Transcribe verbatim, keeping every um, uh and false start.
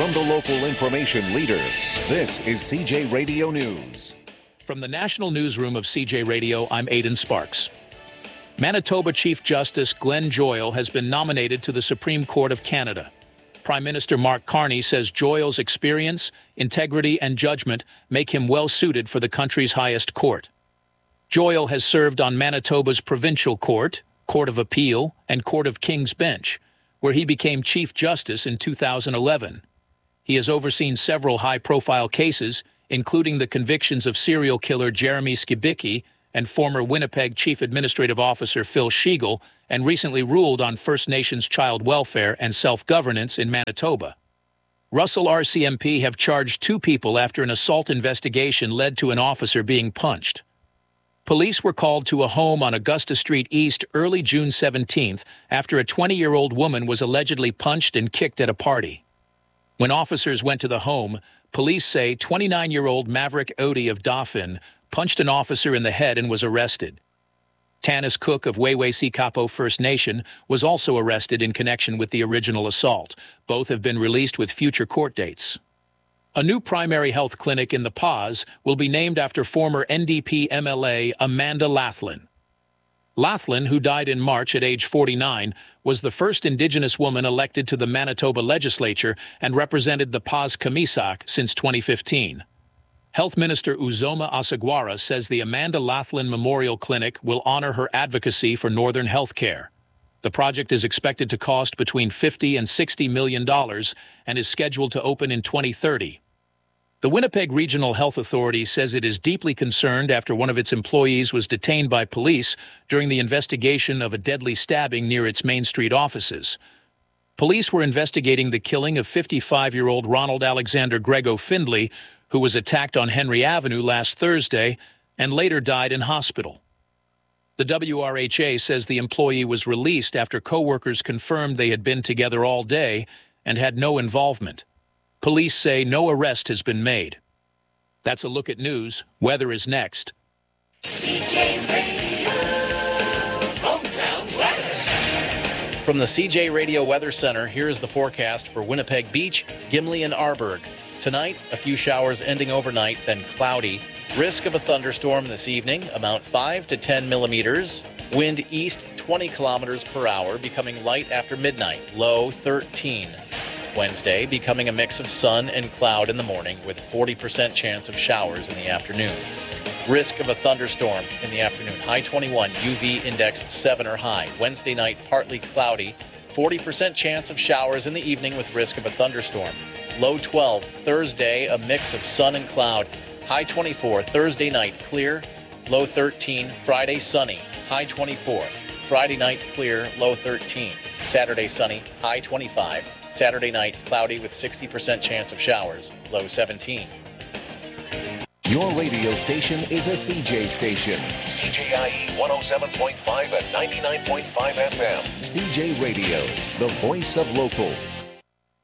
From the local information leader, this is C J Radio News. From the National Newsroom of C J Radio, I'm Aidan Sparks. Manitoba Chief Justice Glenn Joyal has been nominated to the Supreme Court of Canada. Prime Minister Mark Carney says Joyal's experience, integrity, and judgment make him well-suited for the country's highest court. Joyal has served on Manitoba's Provincial Court, Court of Appeal, and Court of King's Bench, where he became Chief Justice in two thousand eleven. He has overseen several high-profile cases, including the convictions of serial killer Jeremy Skibicki and former Winnipeg Chief Administrative Officer Phil Sheagle, and recently ruled on First Nations child welfare and self-governance in Manitoba. Russell R C M P have charged two people after an assault investigation led to an officer being punched. Police were called to a home on Augusta Street East early June seventeenth after a twenty-year-old woman was allegedly punched and kicked at a party. When officers went to the home, police say twenty-nine-year-old Maverick Odie of Dauphin punched an officer in the head and was arrested. Tanis Cook of Wew'wasi First Nation was also arrested in connection with the original assault. Both have been released with future court dates. A new primary health clinic in the Pas will be named after former N D P M L A Amanda Lathlin. Lathlin, who died in March at age forty-nine, was the first Indigenous woman elected to the Manitoba legislature and represented the Pas-Kamisak since twenty fifteen. Health Minister Uzoma Asagwara says the Amanda Lathlin Memorial Clinic will honor her advocacy for Northern health care. The project is expected to cost between fifty and sixty million dollars and is scheduled to open in twenty thirty. The Winnipeg Regional Health Authority says it is deeply concerned after one of its employees was detained by police during the investigation of a deadly stabbing near its Main Street offices. Police were investigating the killing of fifty-five-year-old Ronald Alexander Grego Findley, who was attacked on Henry Avenue last Thursday and later died in hospital. The W R H A says the employee was released after co-workers confirmed they had been together all day and had no involvement. Police say no arrest has been made. That's a look at news. Weather is next. C J Radio, hometown weather. From the C J Radio Weather Center, here is the forecast for Winnipeg Beach, Gimli, and Arborg. Tonight, a few showers ending overnight, then cloudy. Risk of a thunderstorm this evening, amount five to ten millimeters. Wind east twenty kilometers per hour, becoming light after midnight, low thirteen. Wednesday, becoming a mix of sun and cloud in the morning with forty percent chance of showers in the afternoon. Risk of a thunderstorm in the afternoon, high twenty-one, U V index seven or high. Wednesday night, partly cloudy, forty percent chance of showers in the evening with risk of a thunderstorm. Low twelve, Thursday, a mix of sun and cloud. High twenty-four, Thursday night, clear. Low thirteen, Friday, sunny. High twenty-four. Friday night, clear. Low thirteen. Saturday, sunny. High twenty-five. Saturday night, cloudy with sixty percent chance of showers. Low seventeen. Your radio station is a C J station. C J I E one oh seven point five and ninety-nine point five F M. C J Radio, the voice of local.